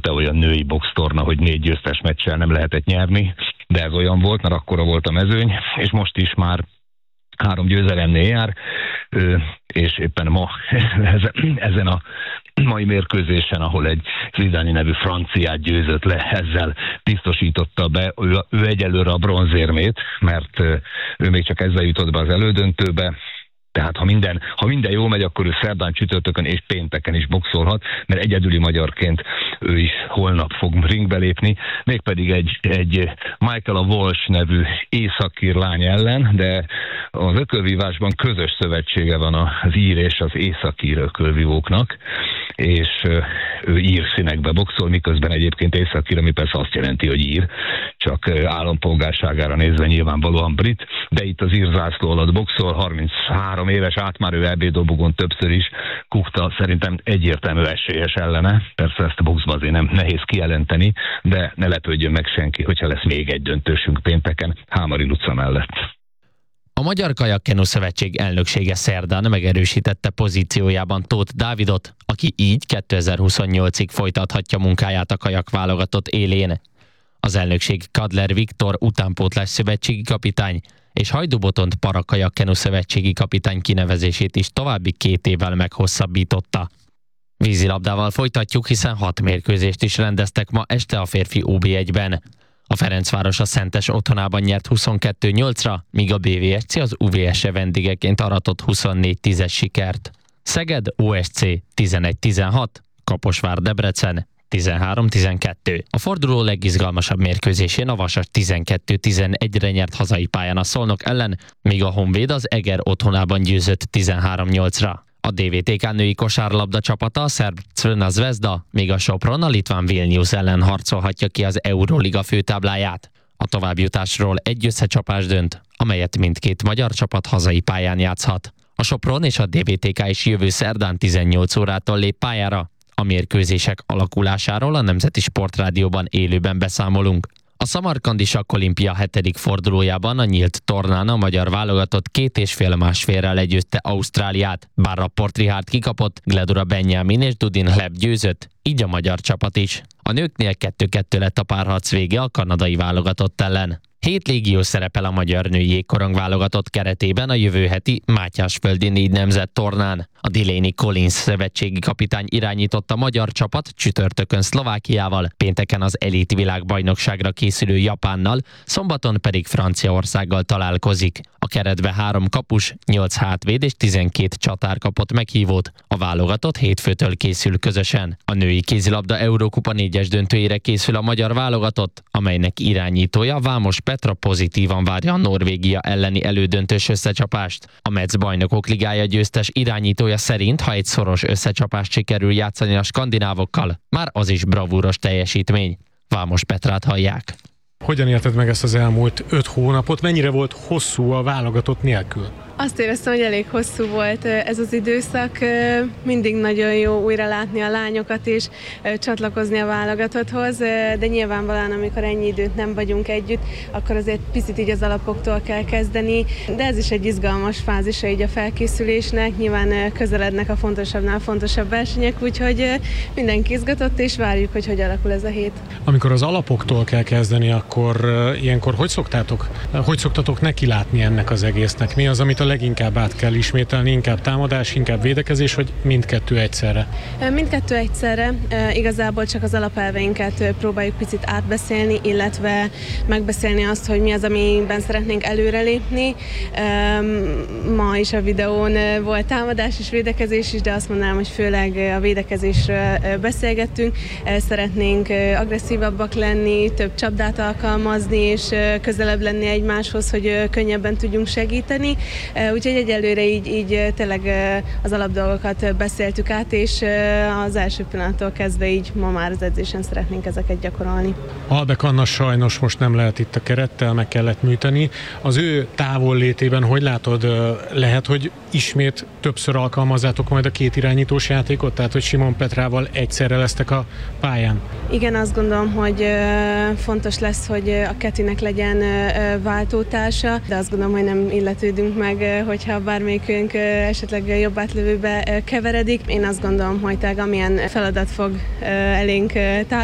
volt-e olyan női boxtorna, hogy 4 győztes meccsel nem lehetett nyerni, de ez olyan volt, mert akkora volt a mezőny, és most is már 3 győzelemnél jár, és éppen ma ezen a mai mérkőzésen, ahol egy Zidane nevű franciát győzött le, ezzel biztosította be ő egyelőre a bronzérmét, mert ő még csak ezzel jutott be az elődöntőbe. Tehát ha minden jól megy, akkor ő szerdán, csütörtökön és pénteken is boxolhat, mert egyedüli magyarként ő is holnap fog ringbe lépni, mégpedig egy Michaela Walsh nevű északír lány ellen, de az ökölvívásban közös szövetsége van az ír és az északír ökölvívóknak, és ő ír színekbe boxol, miközben egyébként északír, ami persze azt jelenti, hogy ír, csak állampolgárságára nézve nyilvánvalóan brit, de itt az ír zászló alatt boxol, 33 éves, már ő EB-dobogon többször is, Kukta szerintem egyértelmű esélyes ellene, persze ezt a boxban azért nem nehéz kijelenteni, de ne lepődjön meg senki, hogyha lesz még egy döntősünk pénteken Hámari Luca mellett. A Magyar Kajakkenu Szövetség elnöksége szerdán megerősítette pozíciójában Tóth Dávidot, aki így 2028-ig folytathatja munkáját a kajakválogatott élén. Az elnökség Kadler Viktor utánpótlás szövetségi kapitány és Hajdú Botont Parakajakkenu szövetségi kapitány kinevezését is további 2 évvel meghosszabbította. Vízilabdával folytatjuk, hiszen 6 mérkőzést is rendeztek ma este a férfi OB1-ben. A Ferencváros a Szentes otthonában nyert 22-8-ra, míg a BVSC az UVS-e vendégeként aratott 24-10-es sikert. Szeged OSC 11-16, Kaposvár Debrecen 13-12. A forduló legizgalmasabb mérkőzésén a Vasas 12-11-re nyert hazai pályán a Szolnok ellen, míg a Honvéd az Eger otthonában győzött 13-8-ra. A DVTK női kosárlabda csapata a szerb Crvena Zvezda, míg a Sopron a litván Vilnius ellen harcolhatja ki az Euroliga főtábláját. A továbbjutásról egy összecsapás dönt, amelyet mindkét magyar csapat hazai pályán játszhat. A Sopron és a DVTK is jövő szerdán 18 órától lép pályára. A mérkőzések alakulásáról a Nemzeti Sportrádióban élőben beszámolunk. A Szamarkandi Sakkolimpia 7. fordulójában a nyílt tornán a magyar válogatott 2,5-1/2-re legyőzte Ausztráliát, bár Rapport Richárd kikapott, Gledura Benjamin és Dudin Hleb győzött, így a magyar csapat is. A nőknél 2-2 lett a párharc vége a kanadai válogatott ellen. 7 légiós szerepel a magyar női jégkorong válogatott keretében a jövő heti Mátyásföldi 4 nemzet tornán. A Delaney Collins szövetségi kapitány irányította a magyar csapat csütörtökön Szlovákiával, pénteken az elit világbajnokságra készülő Japánnal, szombaton pedig Franciaországgal találkozik. A keretbe 3 kapus, 8 hátvéd és 12 csatár kapott meghívót. A válogatott hétfőtől készül közösen. A női kézilabda Eurókupa 4-es döntőjére készül a magyar válogatott, amelynek irányítója Vámos Petra pozitívan várja a Norvégia elleni elődöntős összecsapást. A Metz Bajnokok Ligája győztes irányítója szerint, ha egy szoros összecsapást sikerül játszani a skandinávokkal, már az is bravúros teljesítmény. Vámos Petrát hallják. Hogyan élted meg ezt az elmúlt 5 hónapot? Mennyire volt hosszú a válogatott nélkül? Azt éreztem, hogy elég hosszú volt ez az időszak. Mindig nagyon jó újra látni a lányokat és csatlakozni a válogatotthoz, de nyilvánvalóan, amikor ennyi időt nem vagyunk együtt, akkor azért picit így az alapoktól kell kezdeni, de ez is egy izgalmas fázisa így a felkészülésnek. Nyilván közelednek a fontosabbnál fontosabb versenyek, úgyhogy mindenki izgatott, és várjuk, hogy alakul ez a hét. Amikor az alapoktól kell kezdeni, akkor ilyenkor hogy szoktatok nekilátni ennek az egésznek? Mi az, amit a leginkább át kell ismételni, inkább támadás, inkább védekezés, vagy mindkettő egyszerre? Mindkettő egyszerre. Igazából csak az alapelveinket próbáljuk picit átbeszélni, illetve megbeszélni azt, hogy mi az, amiben szeretnénk előrelépni. Ma is a videón volt támadás és védekezés is, de azt mondanám, hogy főleg a védekezésről beszélgettünk. Szeretnénk agresszívabbak lenni, több csapdát alkalmazni, és közelebb lenni egymáshoz, hogy könnyebben tudjunk segíteni. Úgyhogy egyelőre így tényleg az alapdolgokat beszéltük át, és az első pillanattól kezdve így ma már az edzésen szeretnénk ezeket gyakorolni. Albek Anna sajnos most nem lehet itt a kerettel, meg kellett műteni. Az ő távollétében hogy látod, lehet, hogy ismét többször alkalmazzátok majd a 2 irányítós játékot, tehát hogy Simon Petrával egyszerre lesztek a pályán? Igen, azt gondolom, hogy fontos lesz, hogy a Ketinek legyen váltótársa, de azt gondolom, hogy nem illetődünk meg, hogyha bármelyikünk esetleg jobb átlövőbe keveredik. Én azt gondolom, hogy amilyen feladat fog elénk